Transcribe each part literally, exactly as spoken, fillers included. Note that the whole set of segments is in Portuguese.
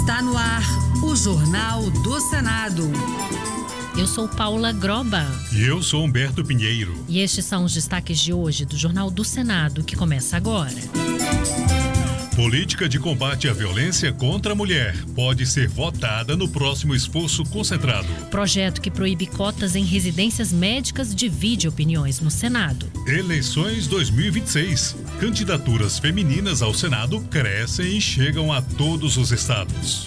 Está no ar o Jornal do Senado. Eu sou Paula Groba. E eu sou Humberto Pinheiro. E estes são os destaques de hoje do Jornal do Senado, que começa agora. Política de combate à violência contra a mulher pode ser votada no próximo esforço concentrado. Projeto que proíbe cotas em residências médicas divide opiniões no Senado. Eleições dois mil e vinte e seis. Candidaturas femininas ao Senado crescem e chegam a todos os estados.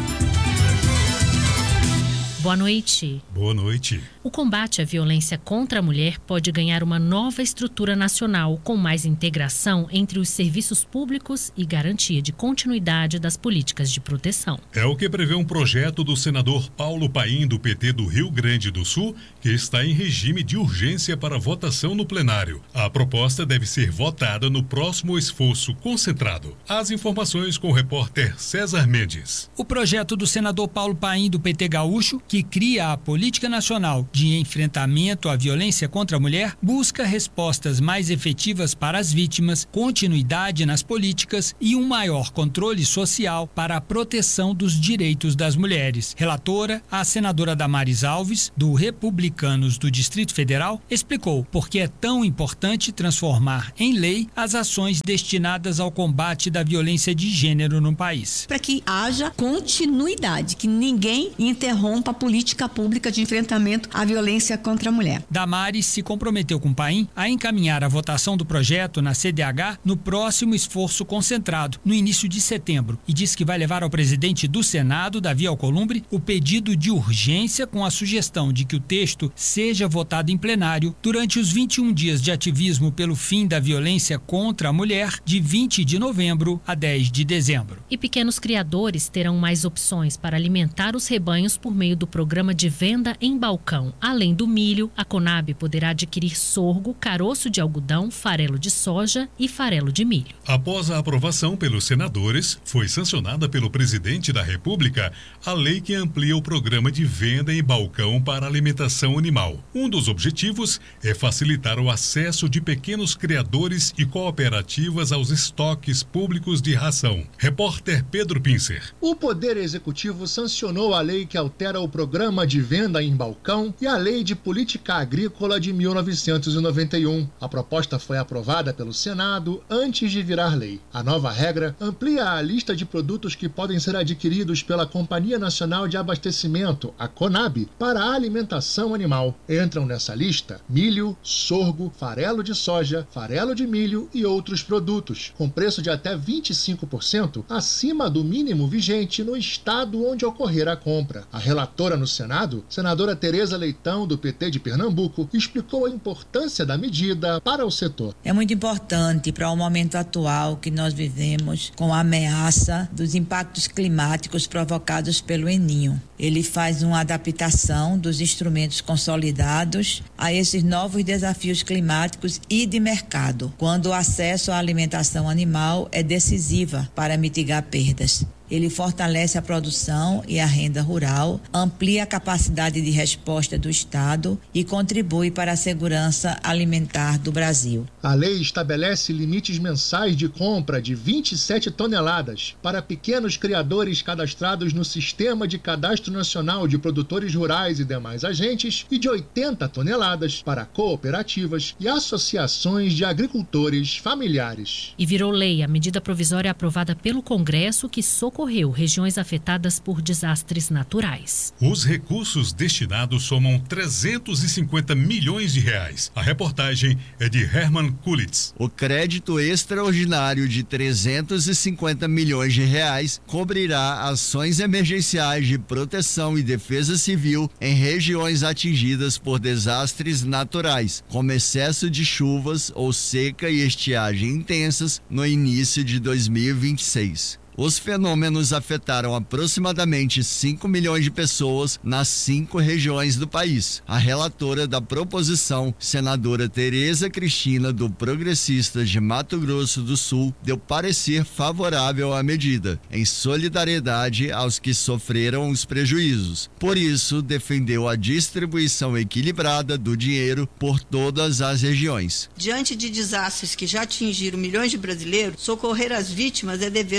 Boa noite. Boa noite. O combate à violência contra a mulher pode ganhar uma nova estrutura nacional com mais integração entre os serviços públicos e garantia de continuidade das políticas de proteção. É o que prevê um projeto do senador Paulo Paim, do P T do Rio Grande do Sul, que está em regime de urgência para votação no plenário. A proposta deve ser votada no próximo esforço concentrado. As informações com o repórter César Mendes. O projeto do senador Paulo Paim, do P T gaúcho, que cria a Política Nacional de Enfrentamento à Violência contra a Mulher, busca respostas mais efetivas para as vítimas, continuidade nas políticas e um maior controle social para a proteção dos direitos das mulheres. Relatora, a senadora Damares Alves, do Republicanos do Distrito Federal, explicou por que é tão importante transformar em lei as ações destinadas ao combate da violência de gênero no país. Para que haja continuidade, que ninguém interrompa a política pública de enfrentamento à violência contra a mulher. Damares se comprometeu com o Paim a encaminhar a votação do projeto na C D H no próximo esforço concentrado, no início de setembro, e disse que vai levar ao presidente do Senado, Davi Alcolumbre, o pedido de urgência com a sugestão de que o texto seja votado em plenário durante os vinte e um dias de ativismo pelo fim da violência contra a mulher, de vinte de novembro a dez de dezembro. E pequenos criadores terão mais opções para alimentar os rebanhos por meio do programa de venda em balcão. Além do milho, a Conab poderá adquirir sorgo, caroço de algodão, farelo de soja e farelo de milho. Após a aprovação pelos senadores, foi sancionada pelo presidente da República a lei que amplia o programa de venda em balcão para alimentação animal. Um dos objetivos é facilitar o acesso de pequenos criadores e cooperativas aos estoques públicos de ração. Repórter Pedro Pincer. O Poder Executivo sancionou a lei que altera o Programa de Venda em Balcão e a Lei de Política Agrícola de mil novecentos e noventa e um. A proposta foi aprovada pelo Senado antes de virar lei. A nova regra amplia a lista de produtos que podem ser adquiridos pela Companhia Nacional de Abastecimento, a Conab, para a alimentação animal. Entram nessa lista milho, sorgo, farelo de soja, farelo de milho e outros produtos, com preço de até vinte e cinco por cento acima do mínimo vigente no estado onde ocorrer a compra. A relatora no Senado, senadora Tereza Leitão, do P T de Pernambuco, explicou a importância da medida para o setor. É muito importante para o momento atual que nós vivemos com a ameaça dos impactos climáticos provocados pelo El Niño. Ele faz uma adaptação dos instrumentos consolidados a esses novos desafios climáticos e de mercado, quando o acesso à alimentação animal é decisiva para mitigar perdas. Ele fortalece a produção e a renda rural, amplia a capacidade de resposta do Estado e contribui para a segurança alimentar do Brasil. A lei estabelece limites mensais de compra de vinte e sete toneladas para pequenos criadores cadastrados no Sistema de Cadastro Nacional de Produtores Rurais e demais agentes e de oitenta toneladas para cooperativas e associações de agricultores familiares. E virou lei a medida provisória aprovada pelo Congresso que socorreu regiões afetadas por desastres naturais. Os recursos destinados somam trezentos e cinquenta milhões de reais. A reportagem é de Herman Kulitz. O crédito extraordinário de trezentos e cinquenta milhões de reais cobrirá ações emergenciais de proteção e defesa civil em regiões atingidas por desastres naturais, como excesso de chuvas ou seca e estiagem intensas no início de dois mil e vinte e seis. Os fenômenos afetaram aproximadamente cinco milhões de pessoas nas cinco regiões do país. A relatora da proposição, senadora Tereza Cristina, do Progressistas de Mato Grosso do Sul, deu parecer favorável à medida, em solidariedade aos que sofreram os prejuízos. Por isso, defendeu a distribuição equilibrada do dinheiro por todas as regiões. Diante de desastres que já atingiram milhões de brasileiros, socorrer as vítimas é dever do Estado.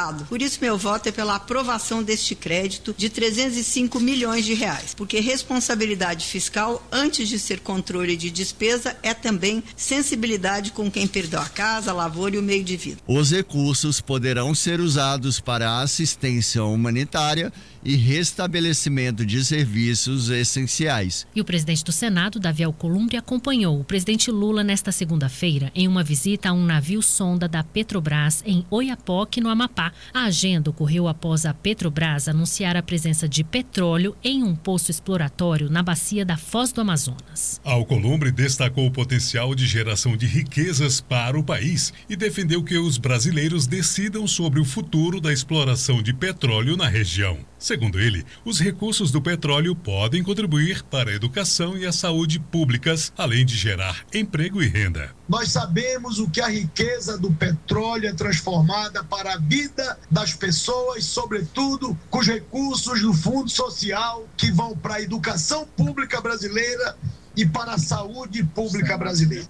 Estado. Por isso, meu voto é pela aprovação deste crédito de trezentos e cinco milhões de reais, porque responsabilidade fiscal, antes de ser controle de despesa, é também sensibilidade com quem perdeu a casa, a lavoura e o meio de vida. Os recursos poderão ser usados para assistência humanitária e restabelecimento de serviços essenciais. E o presidente do Senado, Davi Alcolumbre, acompanhou o presidente Lula nesta segunda-feira em uma visita a um navio sonda da Petrobras em Oiapoque, no Amapá. A agenda ocorreu após a Petrobras anunciar a presença de petróleo em um poço exploratório na bacia da Foz do Amazonas. Alcolumbre destacou o potencial de geração de riquezas para o país e defendeu que os brasileiros decidam sobre o futuro da exploração de petróleo na região. Segundo ele, os recursos do petróleo podem contribuir para a educação e a saúde públicas, além de gerar emprego e renda. Nós sabemos o que a riqueza do petróleo é transformada para a vida das pessoas, sobretudo com os recursos do Fundo Social que vão para a educação pública brasileira e para a saúde pública brasileira.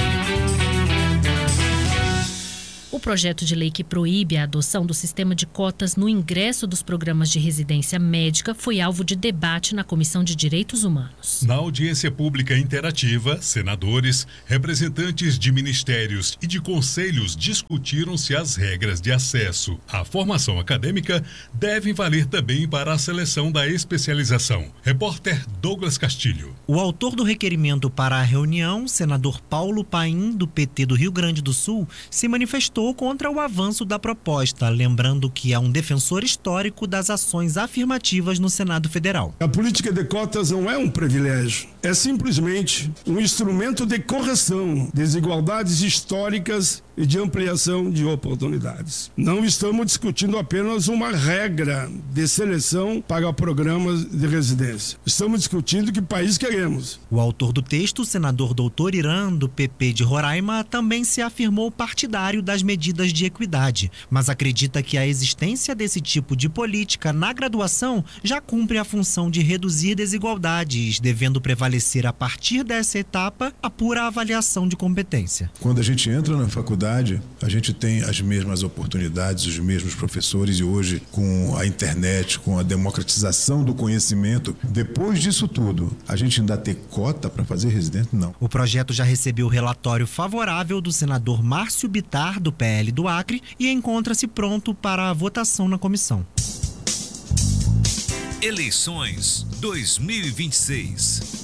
O projeto de lei que proíbe a adoção do sistema de cotas no ingresso dos programas de residência médica foi alvo de debate na Comissão de Direitos Humanos. Na audiência pública interativa, senadores, representantes de ministérios e de conselhos discutiram se as regras de acesso à formação acadêmica devem valer também para a seleção da especialização. Repórter Douglas Castilho. O autor do requerimento para a reunião, senador Paulo Paim, do P T do Rio Grande do Sul, se manifestou contra o avanço da proposta, lembrando que é um defensor histórico das ações afirmativas no Senado Federal. A política de cotas não é um privilégio, é simplesmente um instrumento de correção de desigualdades históricas e de ampliação de oportunidades. Não estamos discutindo apenas uma regra de seleção para programas de residência. Estamos discutindo que país queremos. O autor do texto, o senador doutor Irã, do P P de Roraima, também se afirmou partidário das medidas de equidade, mas acredita que a existência desse tipo de política na graduação já cumpre a função de reduzir desigualdades, devendo prevalecer a partir dessa etapa a pura avaliação de competência. Quando a gente entra na faculdade, a gente tem as mesmas oportunidades, os mesmos professores, e hoje, com a internet, com a democratização do conhecimento, depois disso tudo, a gente ainda tem cota para fazer residente? Não. O projeto já recebeu o relatório favorável do senador Márcio Bittar, do P L do Acre, e encontra-se pronto para a votação na comissão. Eleições dois mil e vinte e seis.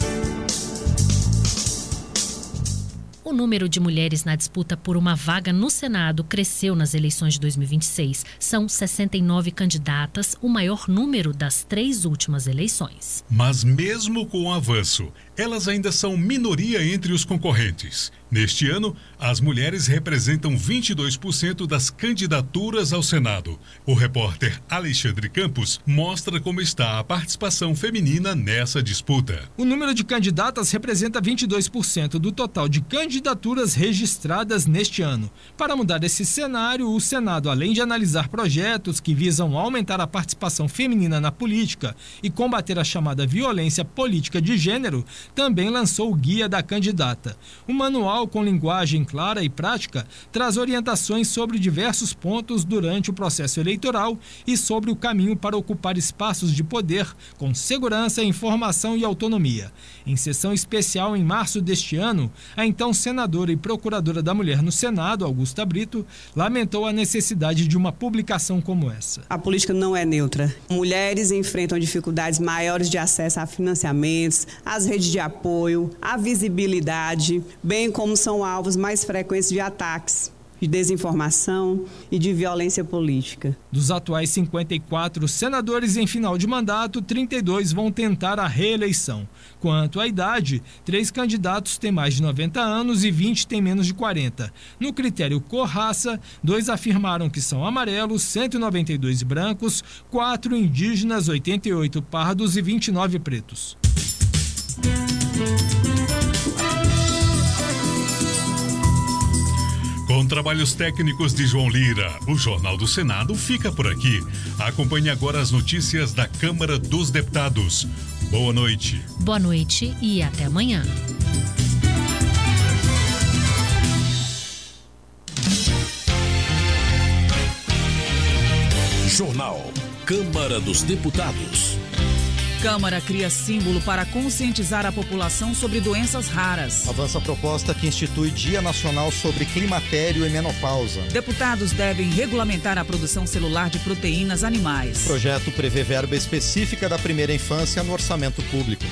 O número de mulheres na disputa por uma vaga no Senado cresceu nas eleições de dois mil e vinte e seis. São sessenta e nove candidatas, o maior número das três últimas eleições. Mas mesmo com o avanço, elas ainda são minoria entre os concorrentes. Neste ano, as mulheres representam vinte e dois por cento das candidaturas ao Senado. O repórter Alexandre Campos mostra como está a participação feminina nessa disputa. O número de candidatas representa vinte e dois por cento do total de candidaturas registradas neste ano. Para mudar esse cenário, o Senado, além de analisar projetos que visam aumentar a participação feminina na política e combater a chamada violência política de gênero, também lançou o Guia da Candidata. O manual, com linguagem clara e prática, traz orientações sobre diversos pontos durante o processo eleitoral e sobre o caminho para ocupar espaços de poder com segurança, informação e autonomia. Em sessão especial em março deste ano, a então senadora e procuradora da Mulher no Senado, Augusta Brito, lamentou a necessidade de uma publicação como essa. A política não é neutra. Mulheres enfrentam dificuldades maiores de acesso a financiamentos, às redes de apoio, à visibilidade, bem como são alvos mais frequentes de ataques, de desinformação e de violência política. Dos atuais cinquenta e quatro senadores em final de mandato, trinta e dois vão tentar a reeleição. Quanto à idade, três candidatos têm mais de noventa anos e vinte têm menos de quarenta. No critério cor-raça, dois afirmaram que são amarelos, cento e noventa e dois brancos, quatro indígenas, oitenta e oito pardos e vinte e nove pretos. Com trabalhos técnicos de João Lira, o Jornal do Senado fica por aqui. Acompanhe agora as notícias da Câmara dos Deputados. Boa noite. Boa noite e até amanhã. Jornal. Câmara dos Deputados. Câmara cria símbolo para conscientizar a população sobre doenças raras. Avança a proposta que institui Dia Nacional sobre Climatério e Menopausa. Deputados devem regulamentar a produção celular de proteínas animais. O projeto prevê verba específica da primeira infância no orçamento público.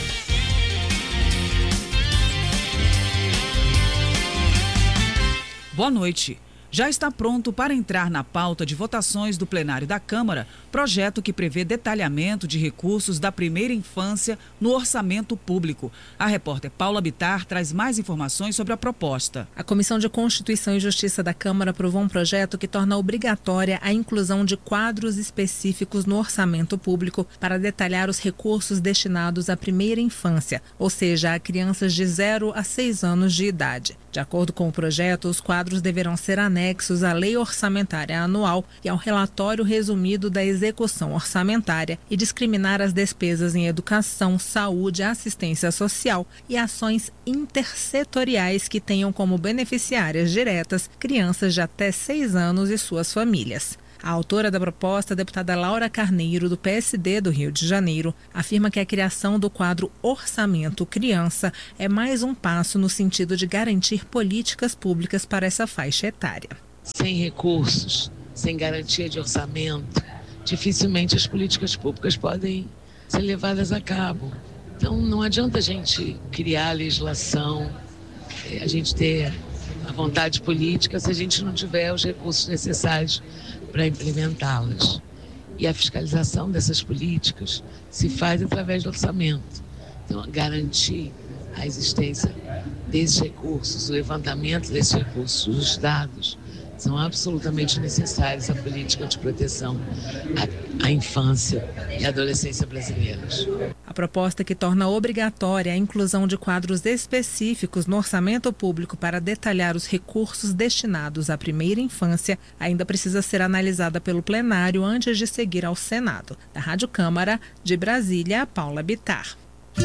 Boa noite. Já está pronto para entrar na pauta de votações do plenário da Câmara, projeto que prevê detalhamento de recursos da primeira infância no orçamento público. A repórter Paula Bittar traz mais informações sobre a proposta. A Comissão de Constituição e Justiça da Câmara aprovou um projeto que torna obrigatória a inclusão de quadros específicos no orçamento público para detalhar os recursos destinados à primeira infância, ou seja, a crianças de zero a seis anos de idade. De acordo com o projeto, os quadros deverão ser anexos à Lei Orçamentária Anual e ao relatório resumido da execução orçamentária e discriminar as despesas em educação, saúde, assistência social e ações intersetoriais que tenham como beneficiárias diretas crianças de até seis anos e suas famílias. A autora da proposta, a deputada Laura Carneiro, do P S D do Rio de Janeiro, afirma que a criação do quadro Orçamento Criança é mais um passo no sentido de garantir políticas públicas para essa faixa etária. Sem recursos, sem garantia de orçamento, dificilmente as políticas públicas podem ser levadas a cabo. Então não adianta a gente criar legislação, a gente ter a vontade política se a gente não tiver os recursos necessários para implementá-las. E a fiscalização dessas políticas se faz através do orçamento. Então, garantir a existência desses recursos, o levantamento desses recursos dos dados, são absolutamente necessários à política de proteção à, à infância e à adolescência brasileiras. A proposta que torna obrigatória a inclusão de quadros específicos no orçamento público para detalhar os recursos destinados à primeira infância ainda precisa ser analisada pelo plenário antes de seguir ao Senado. Da Rádio Câmara, de Brasília, Paula Bittar.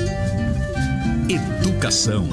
Educação.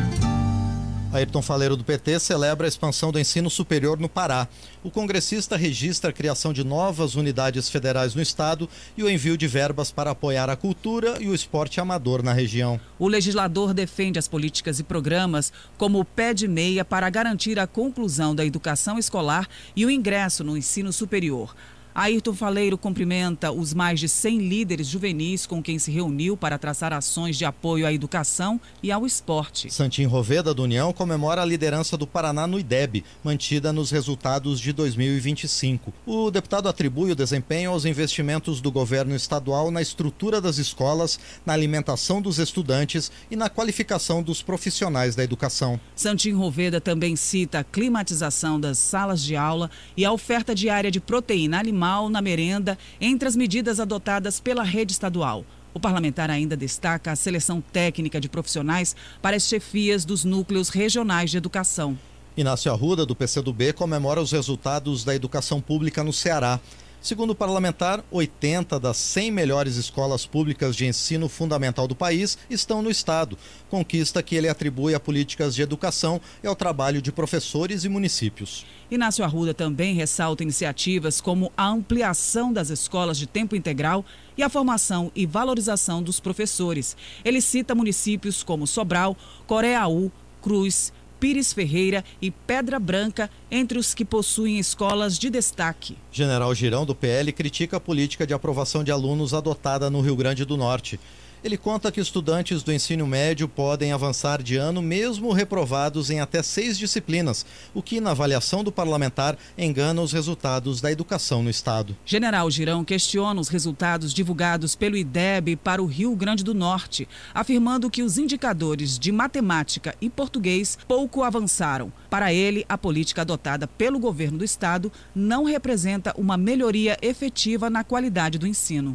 Ayrton Faleiro, do P T, celebra a expansão do ensino superior no Pará. O congressista registra a criação de novas unidades federais no estado e o envio de verbas para apoiar a cultura e o esporte amador na região. O legislador defende as políticas e programas como o Pé de Meia para garantir a conclusão da educação escolar e o ingresso no ensino superior. Ayrton Faleiro cumprimenta os mais de cem líderes juvenis com quem se reuniu para traçar ações de apoio à educação e ao esporte. Santim Roveda, do União, comemora a liderança do Paraná no I D E B, mantida nos resultados de dois mil e vinte e cinco. O deputado atribui o desempenho aos investimentos do governo estadual na estrutura das escolas, na alimentação dos estudantes e na qualificação dos profissionais da educação. Santim Roveda também cita a climatização das salas de aula e a oferta diária de proteína animal na merenda entre as medidas adotadas pela rede estadual. O parlamentar ainda destaca a seleção técnica de profissionais para as chefias dos núcleos regionais de educação. Inácio Arruda, do P C do B, comemora os resultados da educação pública no Ceará. Segundo o parlamentar, oitenta das cem melhores escolas públicas de ensino fundamental do país estão no estado, conquista que ele atribui a políticas de educação e ao trabalho de professores e municípios. Inácio Arruda também ressalta iniciativas como a ampliação das escolas de tempo integral e a formação e valorização dos professores. Ele cita municípios como Sobral, Coreaú, Cruz, Pires Ferreira e Pedra Branca, entre os que possuem escolas de destaque. General Girão, do P L, critica a política de aprovação de alunos adotada no Rio Grande do Norte. Ele conta que estudantes do ensino médio podem avançar de ano mesmo reprovados em até seis disciplinas, o que, na avaliação do parlamentar, engana os resultados da educação no estado. General Girão questiona os resultados divulgados pelo I D E B para o Rio Grande do Norte, afirmando que os indicadores de matemática e português pouco avançaram. Para ele, a política adotada pelo governo do estado não representa uma melhoria efetiva na qualidade do ensino.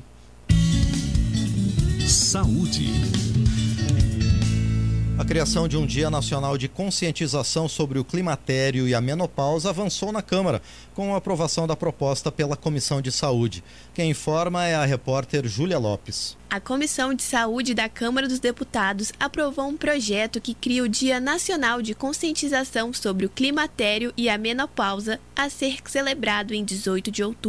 Saúde. A criação de um Dia Nacional de Conscientização sobre o Climatério e a Menopausa avançou na Câmara, com a aprovação da proposta pela Comissão de Saúde. Quem informa é a repórter Júlia Lopes. A Comissão de Saúde da Câmara dos Deputados aprovou um projeto que cria o Dia Nacional de Conscientização sobre o Climatério e a Menopausa, a ser celebrado em dezoito de outubro.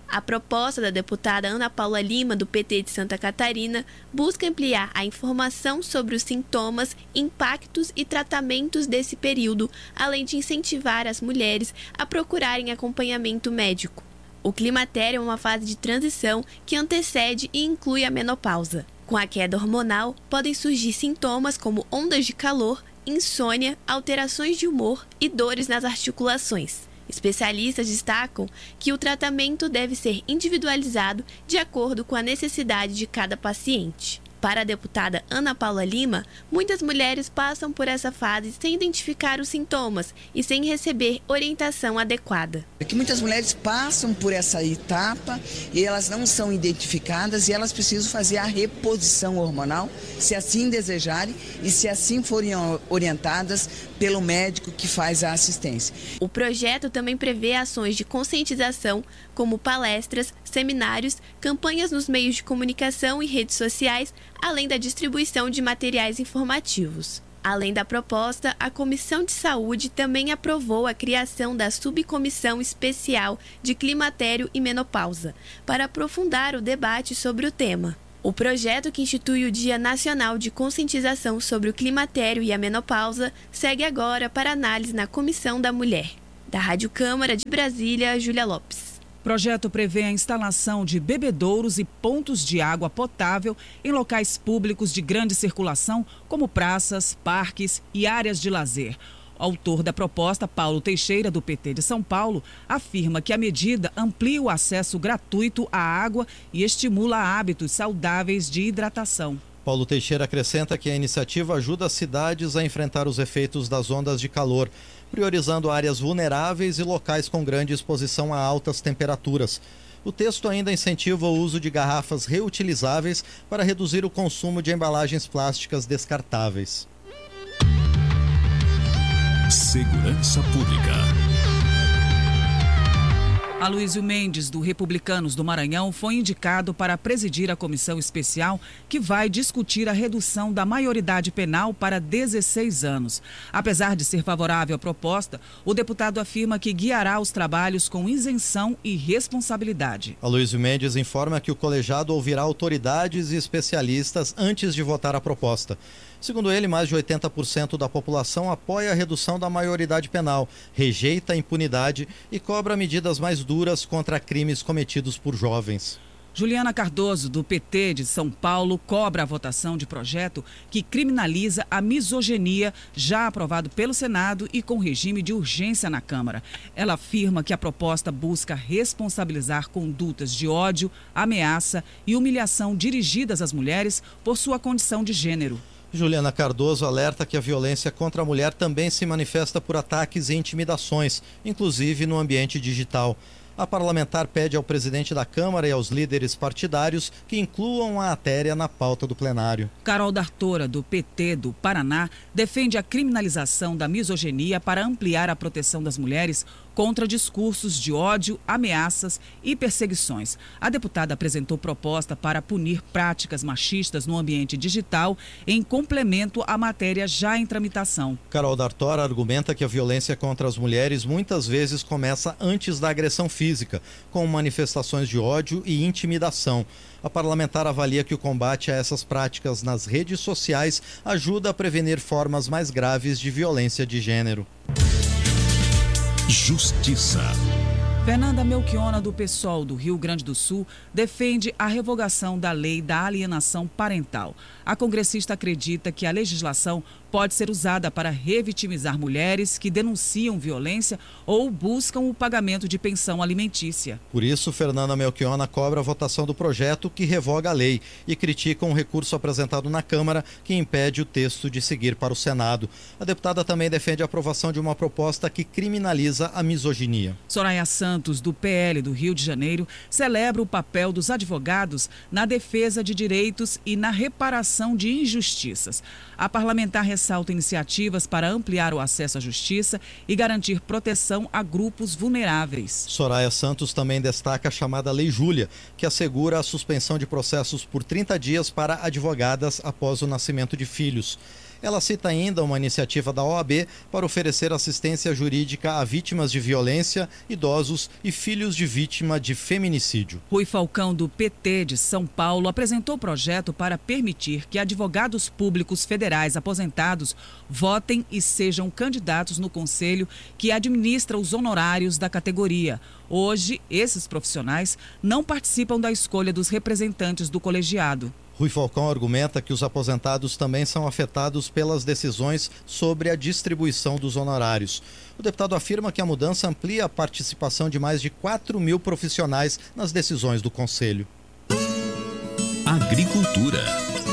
A proposta da deputada Ana Paula Lima, do P T de Santa Catarina, busca ampliar a informação sobre os sintomas, impactos e tratamentos desse período, além de incentivar as mulheres a procurarem acompanhamento médico. O climatério é uma fase de transição que antecede e inclui a menopausa. Com a queda hormonal, podem surgir sintomas como ondas de calor, insônia, alterações de humor e dores nas articulações. Especialistas destacam que o tratamento deve ser individualizado de acordo com a necessidade de cada paciente. Para a deputada Ana Paula Lima, muitas mulheres passam por essa fase sem identificar os sintomas e sem receber orientação adequada. É que muitas mulheres passam por essa etapa e elas não são identificadas e elas precisam fazer a reposição hormonal, se assim desejarem e se assim forem orientadas pelo médico que faz a assistência. O projeto também prevê ações de conscientização, como palestras, seminários, campanhas nos meios de comunicação e redes sociais, além da distribuição de materiais informativos. Além da proposta, a Comissão de Saúde também aprovou a criação da Subcomissão Especial de Climatério e Menopausa, para aprofundar o debate sobre o tema. O projeto, que institui o Dia Nacional de Conscientização sobre o Climatério e a Menopausa, segue agora para análise na Comissão da Mulher. Da Rádio Câmara de Brasília, Júlia Lopes. O projeto prevê a instalação de bebedouros e pontos de água potável em locais públicos de grande circulação, como praças, parques e áreas de lazer. O autor da proposta, Paulo Teixeira, do P T de São Paulo, afirma que a medida amplia o acesso gratuito à água e estimula hábitos saudáveis de hidratação. Paulo Teixeira acrescenta que a iniciativa ajuda as cidades a enfrentar os efeitos das ondas de calor, priorizando áreas vulneráveis e locais com grande exposição a altas temperaturas. O texto ainda incentiva o uso de garrafas reutilizáveis para reduzir o consumo de embalagens plásticas descartáveis. Segurança Pública. Aloysio Mendes, do Republicanos do Maranhão, foi indicado para presidir a comissão especial que vai discutir a redução da maioridade penal para dezesseis anos. Apesar de ser favorável à proposta, o deputado afirma que guiará os trabalhos com isenção e responsabilidade. Aloysio Mendes informa que o colegiado ouvirá autoridades e especialistas antes de votar a proposta. Segundo ele, mais de oitenta por cento da população apoia a redução da maioridade penal, rejeita a impunidade e cobra medidas mais duras contra crimes cometidos por jovens. Juliana Cardoso, do P T de São Paulo, cobra a votação de projeto que criminaliza a misoginia, já aprovado pelo Senado e com regime de urgência na Câmara. Ela afirma que a proposta busca responsabilizar condutas de ódio, ameaça e humilhação dirigidas às mulheres por sua condição de gênero. Juliana Cardoso alerta que a violência contra a mulher também se manifesta por ataques e intimidações, inclusive no ambiente digital. A parlamentar pede ao presidente da Câmara e aos líderes partidários que incluam a matéria na pauta do plenário. Carol D'Artora, do P T do Paraná, defende a criminalização da misoginia para ampliar a proteção das mulheres contra discursos de ódio, ameaças e perseguições. A deputada apresentou proposta para punir práticas machistas no ambiente digital em complemento à matéria já em tramitação. Carol D'Artora argumenta que a violência contra as mulheres muitas vezes começa antes da agressão física, com manifestações de ódio e intimidação. A parlamentar avalia que o combate a essas práticas nas redes sociais ajuda a prevenir formas mais graves de violência de gênero. Justiça. Fernanda Melchiona, do PSOL do Rio Grande do Sul, defende a revogação da lei da alienação parental. A congressista acredita que a legislação pode ser usada para revitimizar mulheres que denunciam violência ou buscam o pagamento de pensão alimentícia. Por isso, Fernanda Melchiona cobra a votação do projeto que revoga a lei e critica um recurso apresentado na Câmara que impede o texto de seguir para o Senado. A deputada também defende a aprovação de uma proposta que criminaliza a misoginia. Soraya Santos, do P L do Rio de Janeiro, celebra o papel dos advogados na defesa de direitos e na reparação de injustiças. A parlamentar ressalta iniciativas para ampliar o acesso à justiça e garantir proteção a grupos vulneráveis. Soraya Santos também destaca a chamada Lei Júlia, que assegura a suspensão de processos por trinta dias para advogadas após o nascimento de filhos. Ela cita ainda uma iniciativa da O A B para oferecer assistência jurídica a vítimas de violência, idosos e filhos de vítima de feminicídio. Rui Falcão, do P T de São Paulo, apresentou o projeto para permitir que advogados públicos federais aposentados votem e sejam candidatos no conselho que administra os honorários da categoria. Hoje, esses profissionais não participam da escolha dos representantes do colegiado. Rui Falcão argumenta que os aposentados também são afetados pelas decisões sobre a distribuição dos honorários. O deputado afirma que a mudança amplia a participação de mais de quatro mil profissionais nas decisões do Conselho. Agricultura.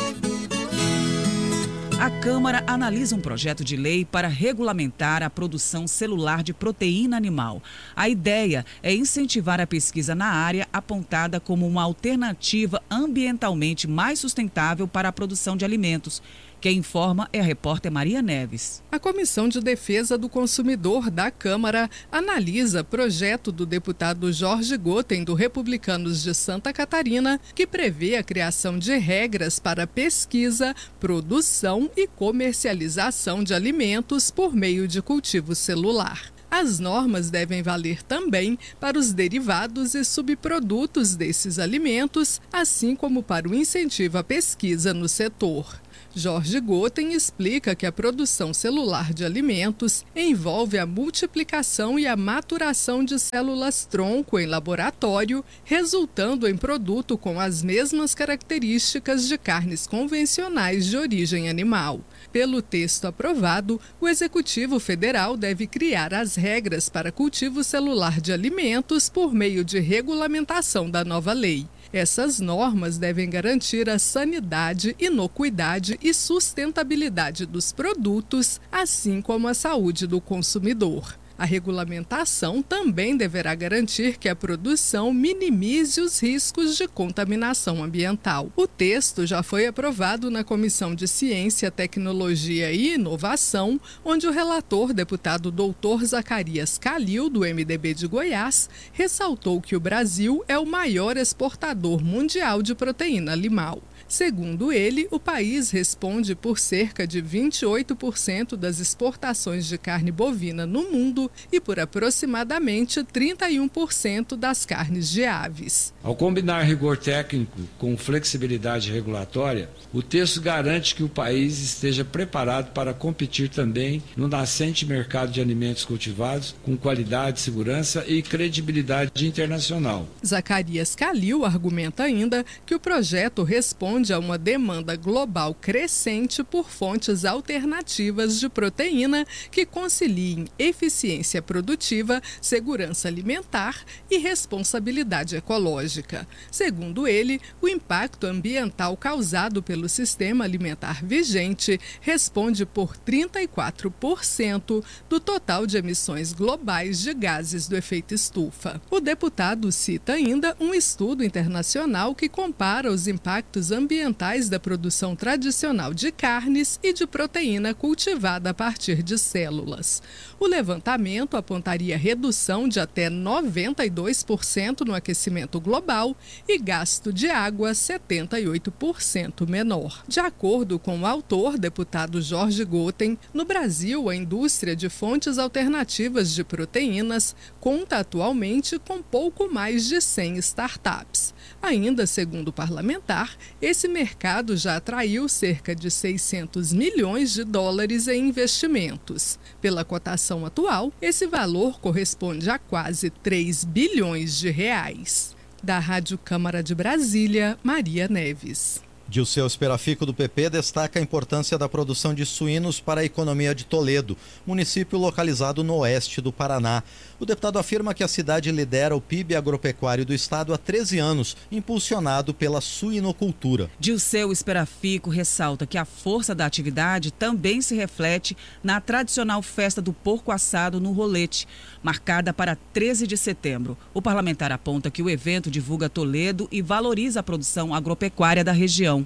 A Câmara analisa um projeto de lei para regulamentar a produção celular de proteína animal. A ideia é incentivar a pesquisa na área apontada como uma alternativa ambientalmente mais sustentável para a produção de alimentos. Quem informa é a repórter Maria Neves. A Comissão de Defesa do Consumidor da Câmara analisa projeto do deputado Jorge Goten, do Republicanos de Santa Catarina, que prevê a criação de regras para pesquisa, produção e comercialização de alimentos por meio de cultivo celular. As normas devem valer também para os derivados e subprodutos desses alimentos, assim como para o incentivo à pesquisa no setor. Jorge Goten explica que a produção celular de alimentos envolve a multiplicação e a maturação de células-tronco em laboratório, resultando em produto com as mesmas características de carnes convencionais de origem animal. Pelo texto aprovado, o Executivo Federal deve criar as regras para cultivo celular de alimentos por meio de regulamentação da nova lei. Essas normas devem garantir a sanidade, inocuidade e sustentabilidade dos produtos, assim como a saúde do consumidor. A regulamentação também deverá garantir que a produção minimize os riscos de contaminação ambiental. O texto já foi aprovado na Comissão de Ciência, Tecnologia e Inovação, onde o relator, deputado doutor Zacarias Calil, do M D B de Goiás, ressaltou que o Brasil é o maior exportador mundial de proteína animal. Segundo ele, o país responde por cerca de vinte e oito por cento das exportações de carne bovina no mundo e por aproximadamente trinta e um por cento das carnes de aves. Ao combinar rigor técnico com flexibilidade regulatória, o texto garante que o país esteja preparado para competir também no nascente mercado de alimentos cultivados com qualidade, segurança e credibilidade internacional. Zacarias Calil argumenta ainda que o projeto responde a uma demanda global crescente por fontes alternativas de proteína que conciliem eficiência produtiva, segurança alimentar e responsabilidade ecológica. Segundo ele, o impacto ambiental causado pelo sistema alimentar vigente responde por trinta e quatro por cento do total de emissões globais de gases do efeito estufa. O deputado cita ainda um estudo internacional que compara os impactos ambientais ambientais da produção tradicional de carnes e de proteína cultivada a partir de células. O levantamento apontaria redução de até noventa e dois por cento no aquecimento global e gasto de água setenta e oito por cento menor. De acordo com o autor, deputado Jorge Goten, no Brasil, a indústria de fontes alternativas de proteínas conta atualmente com pouco mais de cem startups. Ainda segundo o parlamentar, esse mercado já atraiu cerca de seiscentos milhões de dólares em investimentos. Pela cotação atual, esse valor corresponde a quase três bilhões de reais. Da Rádio Câmara de Brasília, Maria Neves. Dilceu Esperafico, do P P, destaca a importância da produção de suínos para a economia de Toledo, município localizado no oeste do Paraná. O deputado afirma que a cidade lidera o P I B agropecuário do estado há treze anos, impulsionado pela suinocultura. Dilceu Esperafico ressalta que a força da atividade também se reflete na tradicional festa do porco assado no Rolete, marcada para treze de setembro. O parlamentar aponta que o evento divulga Toledo e valoriza a produção agropecuária da região.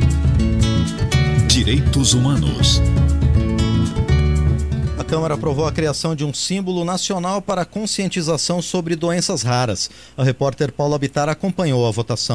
Direitos Humanos. A Câmara aprovou a criação de um símbolo nacional para a conscientização sobre doenças raras. A repórter Paula Bittar acompanhou a votação.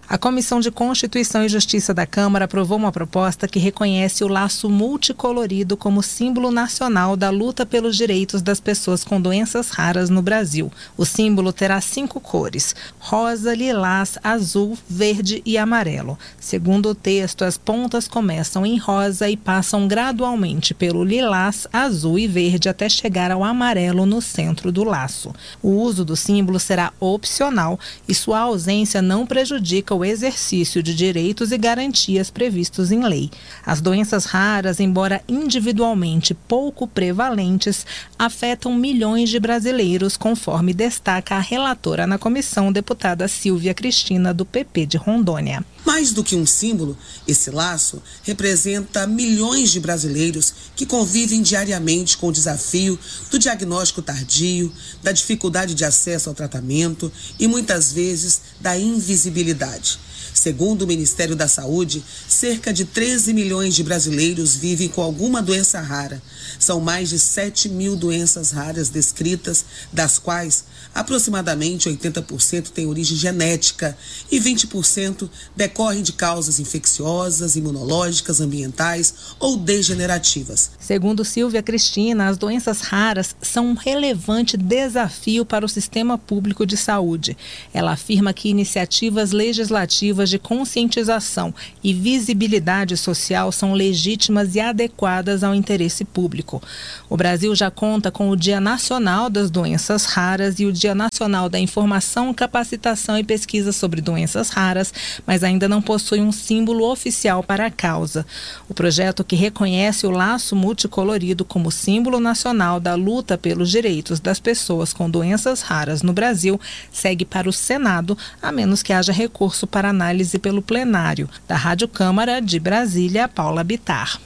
A Comissão de Constituição e Justiça da Câmara aprovou uma proposta que reconhece o laço multicolorido como símbolo nacional da luta pelos direitos das pessoas com doenças raras no Brasil. O símbolo terá cinco cores: rosa, lilás, azul, verde e amarelo. Segundo o texto, as pontas começam em rosa e passam gradualmente pelo lilás, azul e verde até chegar ao amarelo no centro do laço. O uso do símbolo será opcional e sua ausência não prejudica o exercício de direitos e garantias previstos em lei. As doenças raras, embora individualmente pouco prevalentes, afetam milhões de brasileiros, conforme destaca a relatora na comissão, deputada Silvia Cristina, do P P de Rondônia. Mais do que um símbolo, esse laço representa milhões de brasileiros que convivem diariamente com o desafio do diagnóstico tardio, da dificuldade de acesso ao tratamento e muitas vezes da invisibilidade. Segundo o Ministério da Saúde, cerca de treze milhões de brasileiros vivem com alguma doença rara. São mais de sete mil doenças raras descritas, das quais aproximadamente oitenta por cento têm origem genética e vinte por cento decorrem de causas infecciosas, imunológicas, ambientais ou degenerativas. Segundo Silvia Cristina, as doenças raras são um relevante desafio para o sistema público de saúde. Ela afirma que iniciativas legislativas de conscientização e visibilidade social são legítimas e adequadas ao interesse público. O Brasil já conta com o Dia Nacional das Doenças Raras e o Dia Nacional da Informação, Capacitação e Pesquisa sobre Doenças Raras, mas ainda não possui um símbolo oficial para a causa. O projeto, que reconhece o laço multicolorido como símbolo nacional da luta pelos direitos das pessoas com doenças raras no Brasil, segue para o Senado, a menos que haja recurso para análise pelo plenário. Da Rádio Câmara de Brasília, Paula Bittar.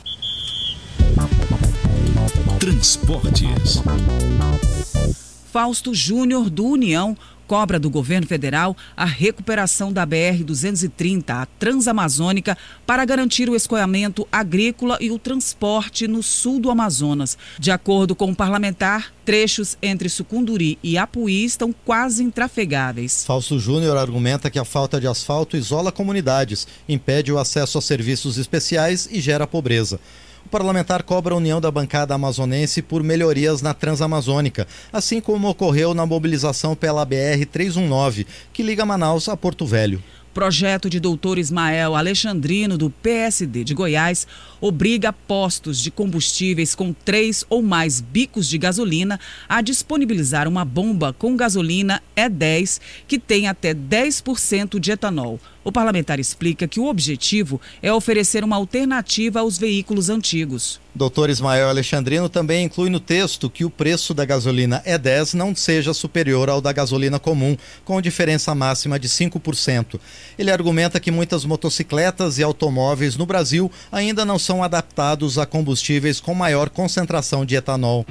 Transportes. Fausto Júnior, do União, cobra do governo federal a recuperação da B R duzentos e trinta, a Transamazônica, para garantir o escoamento agrícola e o transporte no sul do Amazonas. De acordo com o parlamentar, trechos entre Sucunduri e Apuí estão quase intrafegáveis. Fausto Júnior argumenta que a falta de asfalto isola comunidades, impede o acesso a serviços especiais e gera pobreza. O parlamentar cobra a união da bancada amazonense por melhorias na Transamazônica, assim como ocorreu na mobilização pela B R trezentos e dezenove, que liga Manaus a Porto Velho. Projeto de doutor Ismael Alexandrino, do P S D de Goiás, obriga postos de combustíveis com três ou mais bicos de gasolina a disponibilizar uma bomba com gasolina E dez que tem até dez por cento de etanol. O parlamentar explica que o objetivo é oferecer uma alternativa aos veículos antigos. doutor Ismael Alexandrino também inclui no texto que o preço da gasolina E dez não seja superior ao da gasolina comum, com diferença máxima de cinco por cento. Ele argumenta que muitas motocicletas e automóveis no Brasil ainda não são adaptados a combustíveis com maior concentração de etanol.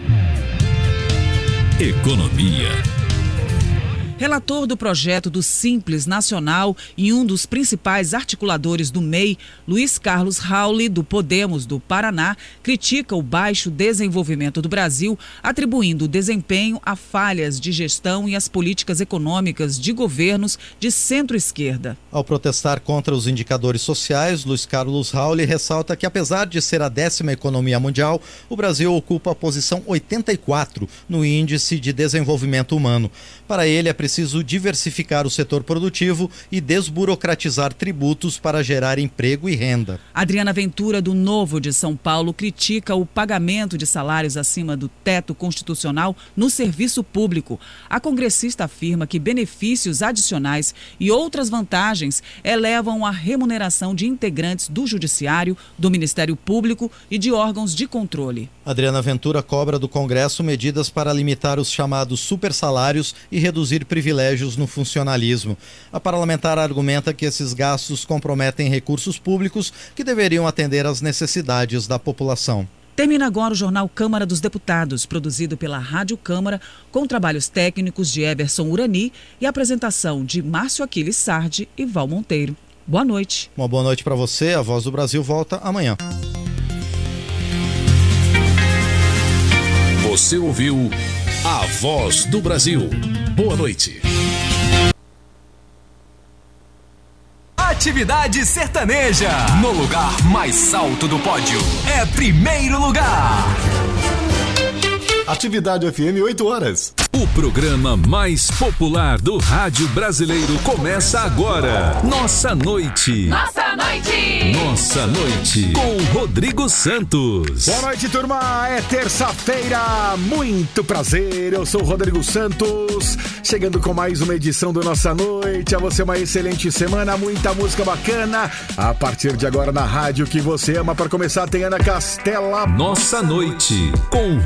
Economia. Relator do projeto do Simples Nacional e um dos principais articuladores do M E I, Luiz Carlos Rauli, do Podemos do Paraná, critica o baixo desenvolvimento do Brasil, atribuindo o desempenho a falhas de gestão e as políticas econômicas de governos de centro-esquerda. Ao protestar contra os indicadores sociais, Luiz Carlos Rauli ressalta que, apesar de ser a décima economia mundial, o Brasil ocupa a posição oitenta e quatro no Índice de Desenvolvimento Humano. Para ele, é preciso diversificar o setor produtivo e desburocratizar tributos para gerar emprego e renda. Adriana Ventura, do Novo de São Paulo, critica o pagamento de salários acima do teto constitucional no serviço público. A congressista afirma que benefícios adicionais e outras vantagens elevam a remuneração de integrantes do Judiciário, do Ministério Público e de órgãos de controle. Adriana Ventura cobra do Congresso medidas para limitar os chamados supersalários e reduzir privilégios no funcionalismo. A parlamentar argumenta que esses gastos comprometem recursos públicos que deveriam atender às necessidades da população. Termina agora o Jornal Câmara dos Deputados, produzido pela Rádio Câmara, com trabalhos técnicos de Everson Urani e apresentação de Márcio Aquiles Sardi e Val Monteiro. Boa noite. Uma boa noite para você. A Voz do Brasil volta amanhã. Você ouviu A Voz do Brasil. Boa noite. Atividade Sertaneja. No lugar mais alto do pódio. É primeiro lugar. Atividade F M, oito horas. O programa mais popular do rádio brasileiro começa agora. Nossa Noite. Nossa Noite. Nossa Noite com Rodrigo Santos. Boa noite, turma. É terça-feira. Muito prazer. Eu sou o Rodrigo Santos. Chegando com mais uma edição do Nossa Noite. A você uma excelente semana. Muita música bacana. A partir de agora na rádio que você ama. Para começar, tem Ana Castela. Nossa Noite com